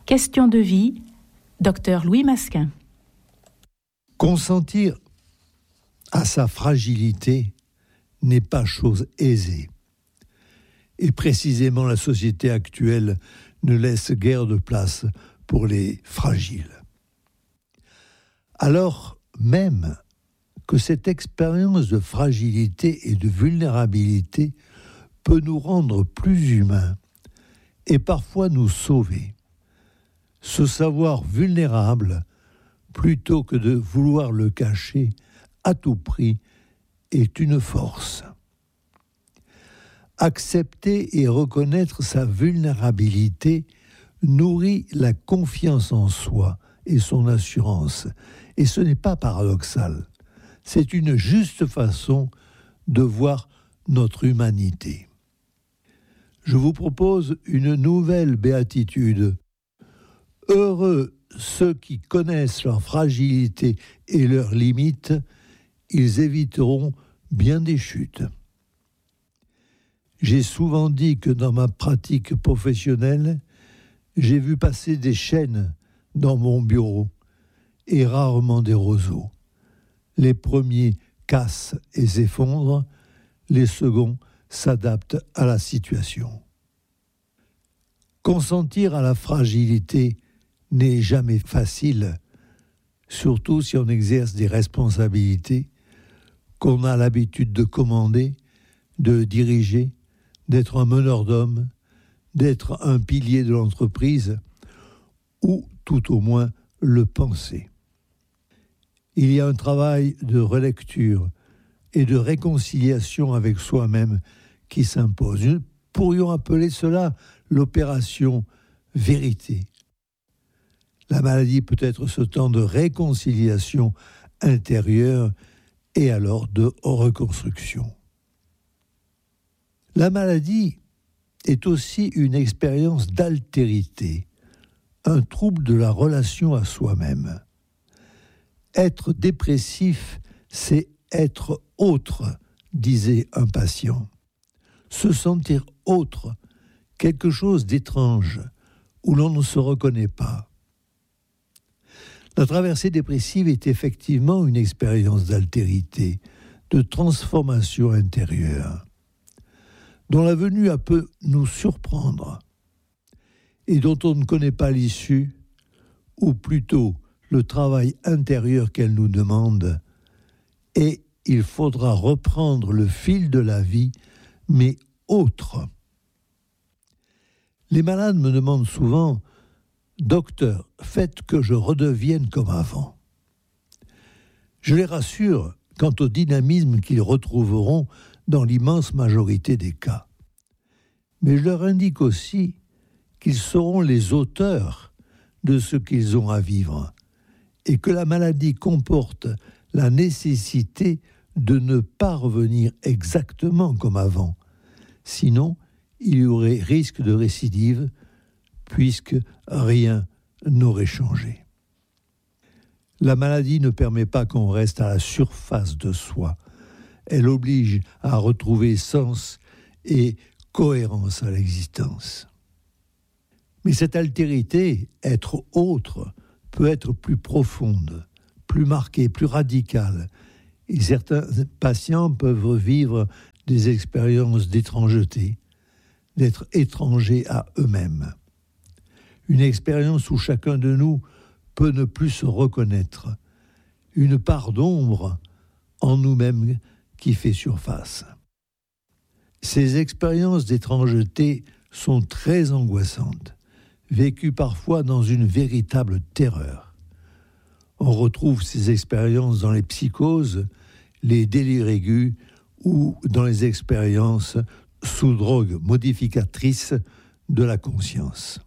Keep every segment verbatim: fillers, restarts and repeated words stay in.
Question de vie, docteur Louis Masquin. Consentir à sa fragilité n'est pas chose aisée. Et précisément, la société actuelle ne laisse guère de place pour les fragiles. Alors même que cette expérience de fragilité et de vulnérabilité peut nous rendre plus humains et parfois nous sauver. Se savoir vulnérable, plutôt que de vouloir le cacher à tout prix, est une force. Accepter et reconnaître sa vulnérabilité nourrit la confiance en soi et son assurance. Et ce n'est pas paradoxal. C'est une juste façon de voir notre humanité. Je vous propose une nouvelle béatitude. Heureux ceux qui connaissent leur fragilité et leurs limites, ils éviteront bien des chutes. J'ai souvent dit que dans ma pratique professionnelle, j'ai vu passer des chaînes dans mon bureau et rarement des roseaux. Les premiers cassent et s'effondrent, les seconds s'adaptent à la situation. Consentir à la fragilité n'est jamais facile, surtout si on exerce des responsabilités, qu'on a l'habitude de commander, de diriger, d'être un meneur d'hommes, d'être un pilier de l'entreprise, ou tout au moins le penser. Il y a un travail de relecture et de réconciliation avec soi-même qui s'impose. Nous pourrions appeler cela l'opération vérité. La maladie peut être ce temps de réconciliation intérieure et alors de reconstruction. La maladie est aussi une expérience d'altérité, un trouble de la relation à soi-même. Être dépressif, c'est être autre, disait un patient. Se sentir autre, quelque chose d'étrange, où l'on ne se reconnaît pas. La traversée dépressive est effectivement une expérience d'altérité, de transformation intérieure, dont la venue a peut nous surprendre et dont on ne connaît pas l'issue, ou plutôt le travail intérieur qu'elle nous demande, et il faudra reprendre le fil de la vie, mais autre. Les malades me demandent souvent « Docteur, faites que je redevienne comme avant ». Je les rassure quant au dynamisme qu'ils retrouveront dans l'immense majorité des cas. Mais je leur indique aussi qu'ils seront les auteurs de ce qu'ils ont à vivre et que la maladie comporte la nécessité de ne pas revenir exactement comme avant. Sinon, il y aurait risque de récidive puisque rien n'aurait changé. La maladie ne permet pas qu'on reste à la surface de soi. Elle oblige à retrouver sens et cohérence à l'existence. Mais cette altérité, être autre, peut être plus profonde, plus marquée, plus radicale. Et certains patients peuvent vivre des expériences d'étrangeté, d'être étrangers à eux-mêmes. Une expérience où chacun de nous peut ne plus se reconnaître, une part d'ombre en nous-mêmes qui fait surface. Ces expériences d'étrangeté sont très angoissantes, vécues parfois dans une véritable terreur. On retrouve ces expériences dans les psychoses, les délires aigus ou dans les expériences sous drogue modificatrice de la conscience.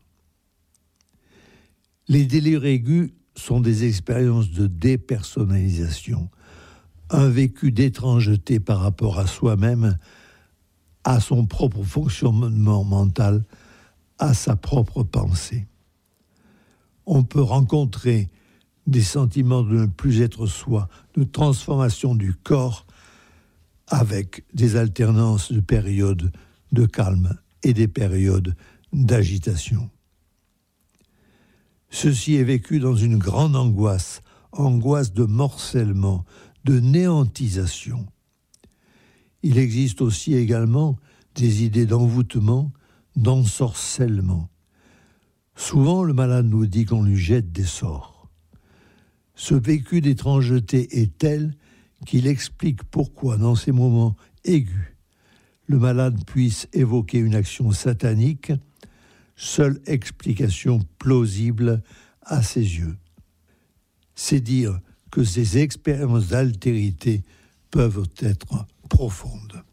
Les délires aigus sont des expériences de dépersonnalisation, un vécu d'étrangeté par rapport à soi-même, à son propre fonctionnement mental, à sa propre pensée. On peut rencontrer des sentiments de ne plus être soi, de transformation du corps, avec des alternances de périodes de calme et des périodes d'agitation. Ceci est vécu dans une grande angoisse, angoisse de morcellement, de néantisation. Il existe aussi également des idées d'envoûtement, d'ensorcellement. Souvent, le malade nous dit qu'on lui jette des sorts. Ce vécu d'étrangeté est tel qu'il explique pourquoi, dans ces moments aigus, le malade puisse évoquer une action satanique, seule explication plausible à ses yeux. C'est dire que ces expériences d'altérité peuvent être profondes.